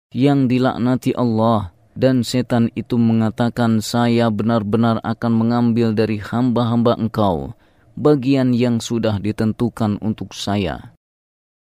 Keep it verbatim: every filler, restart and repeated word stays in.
yang dilaknati Allah, dan setan itu mengatakan, saya benar-benar akan mengambil dari hamba-hamba engkau bagian yang sudah ditentukan untuk saya.